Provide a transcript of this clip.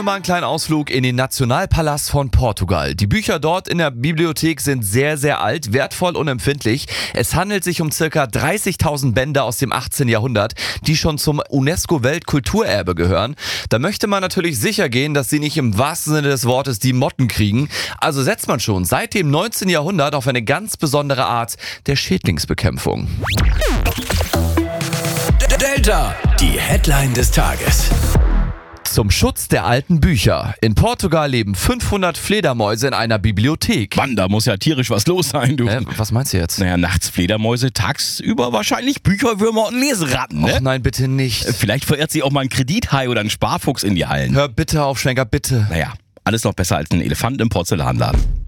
wir mal einen kleinen Ausflug in den Nationalpalast von Portugal. Die Bücher dort in der Bibliothek sind sehr, sehr alt, wertvoll und empfindlich. Es handelt sich um ca. 30.000 Bände aus dem 18. Jahrhundert, die schon zum UNESCO-Weltkulturerbe gehören. Da möchte man natürlich sicher gehen, dass sie nicht im wahrsten Sinne des Wortes die Motten kriegen. Also setzt man schon seit dem 19. Jahrhundert auf eine ganz besondere Art der Schädlingsbekämpfung. Delta, die Headline des Tages. Zum Schutz der alten Bücher. In Portugal leben 500 Fledermäuse in einer Bibliothek. Mann, da muss ja tierisch was los sein, du. Was meinst du jetzt? Naja, nachts Fledermäuse, tagsüber wahrscheinlich Bücherwürmer und Leseratten, ne? Och nein, bitte nicht. Vielleicht verirrt sich auch mal ein Kredithai oder ein Sparfuchs in die Hallen. Hör bitte auf, Schwenker, bitte. Naja, alles noch besser als ein Elefant im Porzellanladen.